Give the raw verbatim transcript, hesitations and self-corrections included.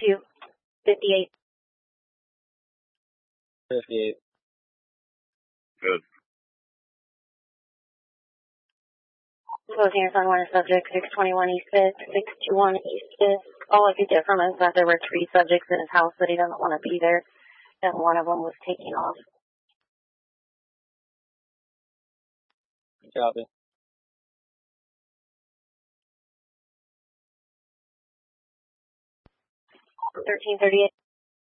two fifty-eight. fifty-eight. Good. Closing your one subject six twenty-one East fifth, six two one East fifth. All I could get from him is that there were three subjects in his house, but he doesn't want to be there, and one of them was taking off. Copy. thirteen thirty-eight.